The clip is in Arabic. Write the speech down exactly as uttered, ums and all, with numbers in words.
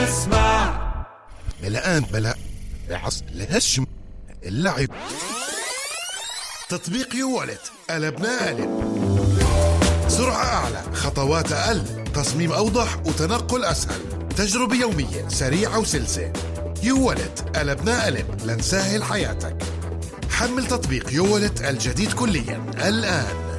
اسمع الآن بلا عص الهشم اللعب تطبيق يوالت قلبنا قلب سرعة أعلى، خطوات أقل، تصميم أوضح وتنقل أسهل، تجربة يومية سريعة وسلسة. يوالت قلبنا قلب لنسهل حياتك. حمل تطبيق يوالت الجديد كليا الآن.